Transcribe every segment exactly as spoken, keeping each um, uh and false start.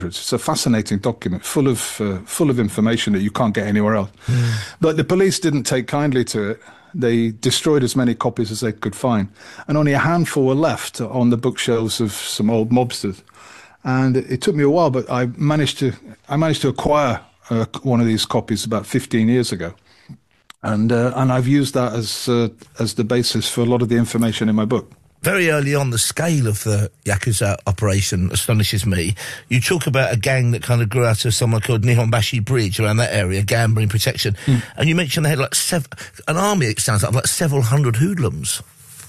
It's a fascinating document, full of uh, full of information that you can't get anywhere else. Mm. But the police didn't take kindly to it. They destroyed as many copies as they could find, and only a handful were left on the bookshelves of some old mobsters. And it, it took me a while, but I managed to I managed to acquire uh, one of these copies about fifteen years ago, and uh, and I've used that as uh, as the basis for a lot of the information in my book. Very early on, the scale of the Yakuza operation astonishes me. You talk about a gang that kind of grew out of somewhere called Nihonbashi Bridge around that area, gambling protection. Mm. And you mentioned they had like sev- an army, it sounds like, of like several hundred hoodlums.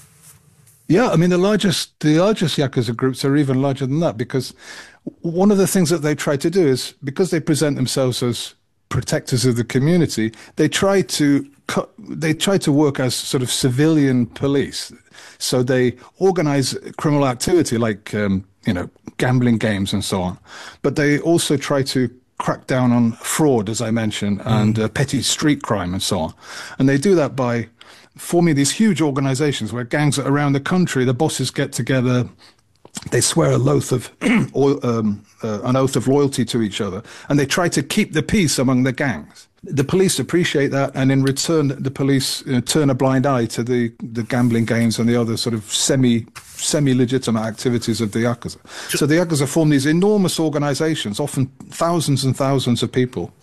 Yeah, I mean, the largest, the largest Yakuza groups are even larger than that, because one of the things that they try to do is, because they present themselves as protectors of the community, they try to cut, they try to work as sort of civilian police. So they organize criminal activity like, um, you know, gambling games and so on. But they also try to crack down on fraud, as I mentioned, mm. and uh, petty street crime and so on. And they do that by forming these huge organizations where gangs around the country, the bosses get together, they swear a oath of or, um, uh, an oath of loyalty to each other, and they try to keep the peace among the gangs. The police appreciate that, and in return, the police you know, turn a blind eye to the, the gambling games and the other sort of semi, semi-legitimate activities of the Yakuza. So, so the Yakuza form these enormous organizations, often thousands and thousands of people.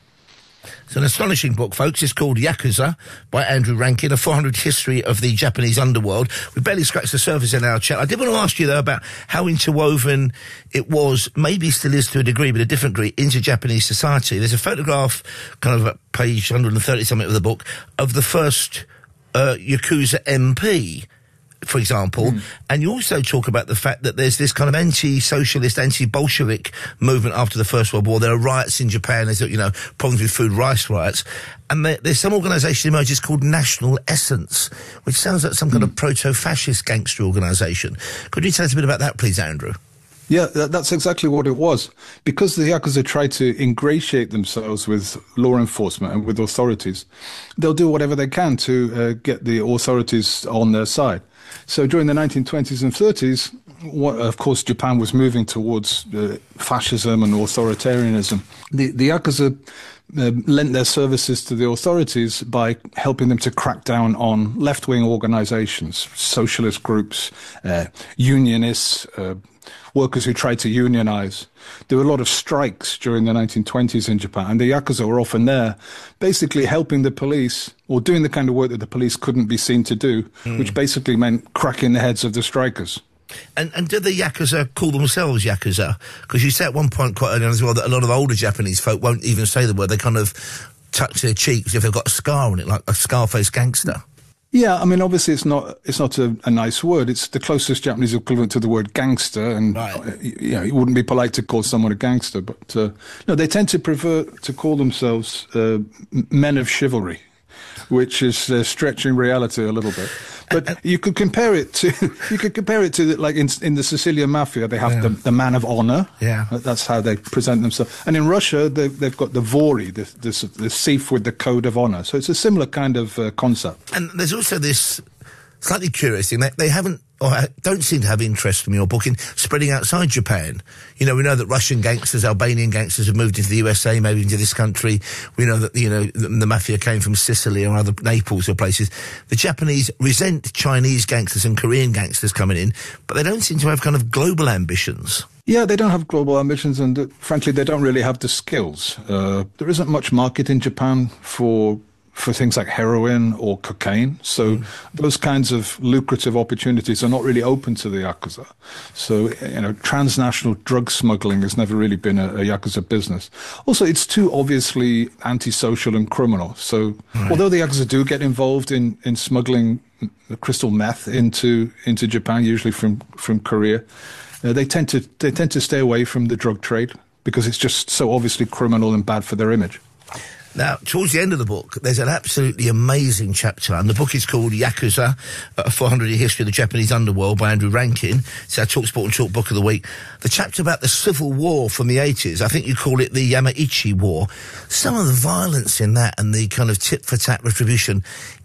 It's an astonishing book, folks. It's called Yakuza by Andrew Rankin, a four hundred history of the Japanese underworld. We barely scratched the surface in our chat. I did want to ask you, though, about how interwoven it was, maybe still is to a degree, but a different degree, into Japanese society. There's a photograph, kind of at page one hundred thirty something of the book, of the first uh, Yakuza M P, for example, mm. and you also talk about the fact that there's this kind of anti-socialist, anti-Bolshevik movement after the First World War. There are riots in Japan, there's, you know, problems with food, rice riots, and there, there's some organisation emerges called National Essence, which sounds like some kind mm. of proto-fascist gangster organisation. Could you tell us a bit about that, please, Andrew? Yeah, that's exactly what it was. Because the Yakuza try to ingratiate themselves with law enforcement and with authorities, they'll do whatever they can to uh, get the authorities on their side. So during the nineteen twenties and thirties, what, of course, Japan was moving towards uh, fascism and authoritarianism. The, the Yakuza uh, lent their services to the authorities by helping them to crack down on left-wing organizations, socialist groups, uh, unionists, uh, workers who tried to unionize. There were a lot of strikes during the nineteen twenties in Japan, and the Yakuza were often there, basically helping the police, or doing the kind of work that the police couldn't be seen to do, mm. which basically meant cracking the heads of the strikers. And, and do the Yakuza call themselves Yakuza? Because you said at one point quite early on as well that a lot of older Japanese folk won't even say the word. They kind of touch their cheeks if they've got a scar on it, like a scar-faced gangster. Yeah, I mean, obviously it's not it's not a, a nice word. It's the closest Japanese equivalent to the word gangster, and right. uh, you know, it wouldn't be polite to call someone a gangster. But uh, no, they tend to prefer to call themselves uh, men of chivalry, which is uh, stretching reality a little bit. But you could compare it to you could compare it to the, like in, in the Sicilian mafia, they have yeah. the, the man of honor. Yeah, that's how they present themselves. And in Russia, they, they've got the vori, the, the the thief with the code of honor. So it's a similar kind of uh, concept. And there's also this slightly curious thing. They, they haven't, or don't seem to have interest from your book in spreading outside Japan. You know, we know that Russian gangsters, Albanian gangsters have moved into the U S A, maybe into this country. We know that, you know, the, the mafia came from Sicily or other Naples or places. The Japanese resent Chinese gangsters and Korean gangsters coming in, but they don't seem to have kind of global ambitions. Yeah, they don't have global ambitions, and uh, frankly, they don't really have the skills. Uh, there isn't much market in Japan for for things like heroin or cocaine. So mm. those kinds of lucrative opportunities are not really open to the Yakuza. So, you know, transnational drug smuggling has never really been a, a Yakuza business. Also, it's too obviously antisocial and criminal. So right. although the Yakuza do get involved in, in smuggling crystal meth into into Japan, usually from, from Korea, uh, they tend to they tend to stay away from the drug trade because it's just so obviously criminal and bad for their image. Now, towards the end of the book, there's an absolutely amazing chapter, and the book is called Yakuza, a four hundred year history of the Japanese underworld by Andrew Rankin. It's our TalkSport and Talk Book of the Week. The chapter about the Civil War from the eighties, I think you call it the Yamaichi War. Some of the violence in that and the kind of tit-for-tat retribution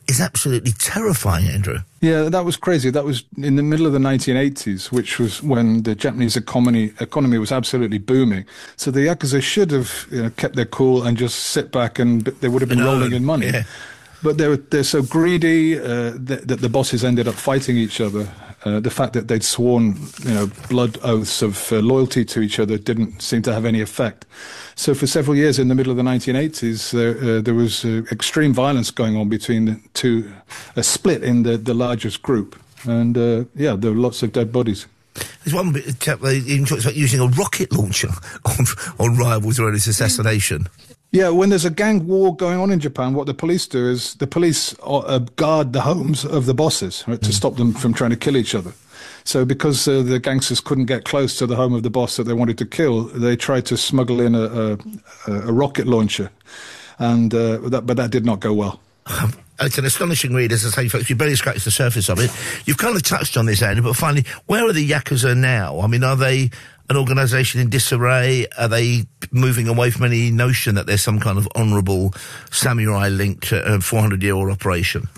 is absolutely terrifying, Andrew. Yeah, that was crazy. That was in the middle of the nineteen eighties, which was when the Japanese economy economy was absolutely booming. So the Yakuza should have, you know, kept their cool and just sit back, and they would have been No, rolling in money. yeah. But they're, they're so greedy uh, that, that the bosses ended up fighting each other. Uh, the fact that they'd sworn, you know, blood oaths of uh, loyalty to each other didn't seem to have any effect. So for several years in the middle of the nineteen eighties, there, uh, there was uh, extreme violence going on between the two, a split in the, the largest group. And, uh, yeah, there were lots of dead bodies. There's one bit, they even talks about using a rocket launcher on, on rivals during his assassination. Yeah, when there's a gang war going on in Japan, what the police do is the police uh, guard the homes of the bosses, right, to mm. stop them from trying to kill each other. So because uh, the gangsters couldn't get close to the home of the boss that they wanted to kill, they tried to smuggle in a, a, a rocket launcher, and uh, that, but that did not go well. Um, it's an astonishing read, as I say, folks. You barely scratched the surface of it. You've kind of touched on this, Andy, but finally, where are the Yakuza now? I mean, are they an organisation in disarray? Are they moving away from any notion that there's some kind of honourable samurai link to a four hundred year old operation?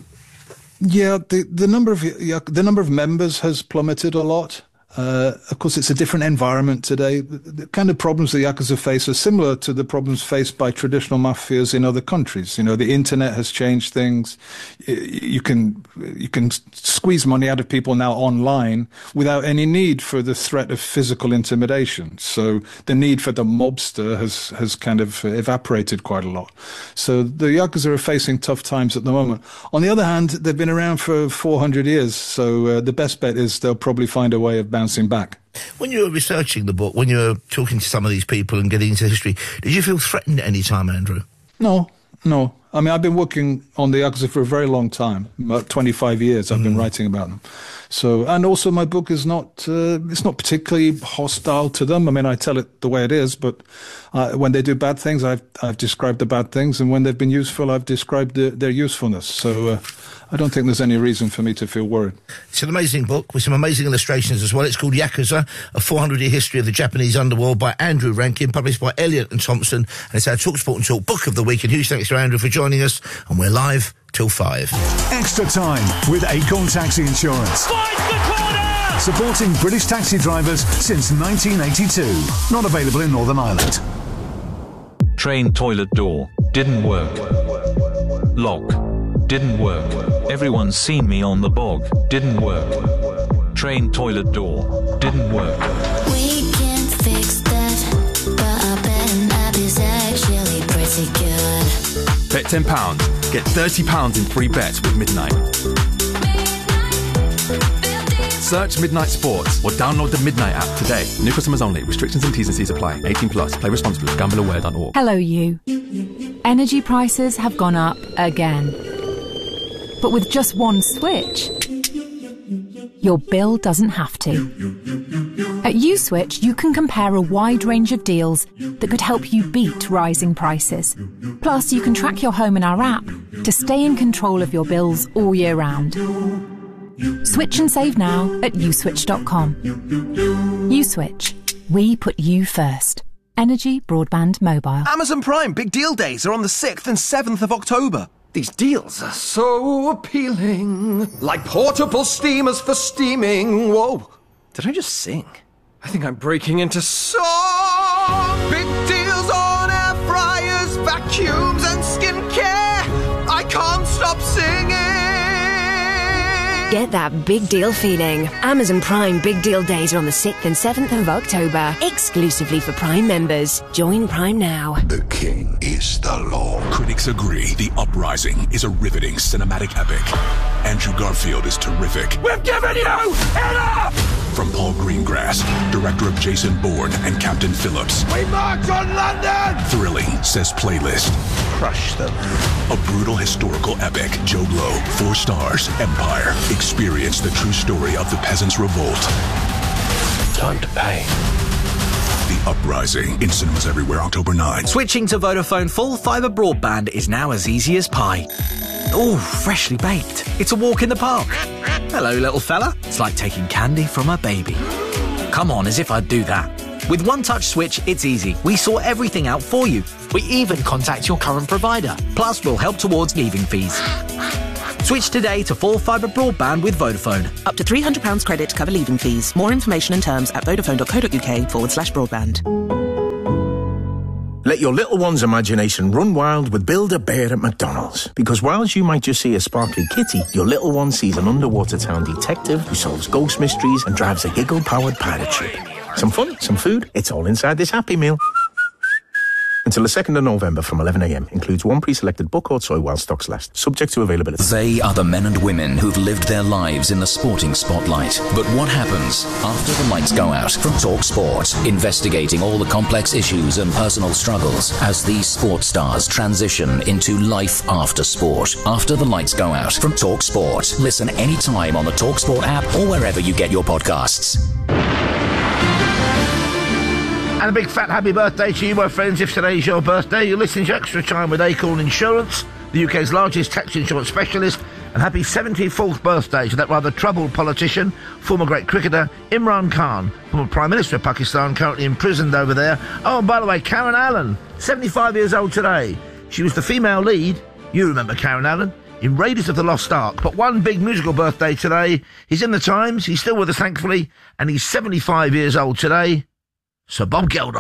Yeah, the the number of yeah, the number of members has plummeted a lot. Uh, of course, it's a different environment today. The, the kind of problems the Yakuza face are similar to the problems faced by traditional mafias in other countries. You know, the internet has changed things. You can you can squeeze money out of people now online without any need for the threat of physical intimidation. So the need for the mobster has, has kind of evaporated quite a lot. So the Yakuza are facing tough times at the moment. On the other hand, they've been around for four hundred years, so uh, the best bet is they'll probably find a way of bouncing back. When you were researching the book, when you were talking to some of these people and getting into history, did you feel threatened at any time, Andrew? No, no. I mean, I've been working on the Yakuza for a very long time, about twenty-five years I've mm. been writing about them. So, and also my book is not, uh, it's not particularly hostile to them. I mean, I tell it the way it is, but uh, when they do bad things, I've, I've described the bad things, and when they've been useful, I've described the, their usefulness. So, uh, I don't think there's any reason for me to feel worried. It's an amazing book with some amazing illustrations as well. It's called Yakuza, a four hundred year history of the Japanese underworld by Andrew Rankin, published by Elliott and Thompson. And it's our Talk Sport and Talk Book of the Week. And huge thanks to Andrew for joining us. And we're live till five. Extra time with Acorn Taxi Insurance. Find the corner! Supporting British taxi drivers since nineteen eighty-two. Not available in Northern Ireland. Train toilet door. Didn't work. Lock. Didn't work. Everyone's seen me on the bog. Didn't work. Train toilet door. Didn't work. We can fix that, but I bet an app is actually pretty good. Bet ten pounds. Get thirty pounds in free bets with Midnight. Search Midnight Sports or download the Midnight app today. New customers only. Restrictions and T's and C's apply. eighteen plus. Play responsibly. gamble aware dot org. Hello, you. Energy prices have gone up again. But with just one switch, your bill doesn't have to. At USwitch, you can compare a wide range of deals that could help you beat rising prices. Plus, you can track your home in our app to stay in control of your bills all year round. Switch and save now at uswitch dot com. USwitch. We put you first. Energy, broadband, mobile. Amazon Prime Big Deal Days are on the sixth and seventh of October. These deals are so appealing. Like portable steamers for steaming. Whoa. Did I just sing? I think I'm breaking into song. Big deals on air fryers, vacuums and skincare. I can't stop singing. Get that big deal feeling. Amazon Prime Big Deal Days are on the sixth and seventh of October. Exclusively for Prime members. Join Prime now. The king is the law. Critics agree The Uprising is a riveting cinematic epic. Andrew Garfield is terrific. We've given you enough! From Paul Greengrass, director of Jason Bourne and Captain Phillips. We march on London! Thrilling, says Playlist. Crush them. A brutal historical epic. Joe Blow, four stars. Empire. Experience the true story of the Peasants' Revolt. Time to pay. The Uprising, in cinemas everywhere, October ninth. Switching to Vodafone full fibre broadband is now as easy as pie. Ooh, freshly baked. It's a walk in the park. Hello, little fella. It's like taking candy from a baby. Come on, as if I'd do that. With One Touch Switch, it's easy. We sort everything out for you. We even contact your current provider. Plus, we'll help towards leaving fees. Switch today to full fibre broadband with Vodafone. Up to three hundred pounds credit to cover leaving fees. More information and terms at vodafone.co.uk forward slash broadband. Let your little one's imagination run wild with Build-A-Bear at McDonald's. Because whilst you might just see a sparkly kitty, your little one sees an underwater town detective who solves ghost mysteries and drives a giggle-powered pirate ship. Some fun, some food, it's all inside this Happy Meal. Until the second of November from eleven a m. Includes one pre-selected book or toy while stocks last. Subject to availability. They are the men and women who've lived their lives in the sporting spotlight. But what happens after the lights go out? From Talk Sport, investigating all the complex issues and personal struggles as these sports stars transition into life after sport. After the lights go out. From Talk Sport. Listen anytime on the Talk Sport app or wherever you get your podcasts. And a big fat happy birthday to you, my friends. If today's your birthday, you're listening to Extra Time with Acorn Insurance, the U K's largest tax insurance specialist. And happy seventy-fourth birthday to that rather troubled politician, former great cricketer Imran Khan, former Prime Minister of Pakistan, currently imprisoned over there. Oh, and by the way, Karen Allen, seventy-five years old today. She was the female lead, you remember Karen Allen, in Raiders of the Lost Ark. But one big musical birthday today. He's in the Times, he's still with us, thankfully, and he's seventy-five years old today. Sir Bob Geldof.